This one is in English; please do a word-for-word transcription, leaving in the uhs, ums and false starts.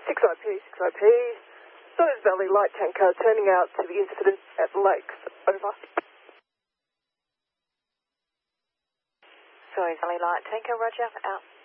six I P, six I P. Suez Valley light tanker turning out to the incident at Lakes. Over. Suez Valley light tanker, roger, out.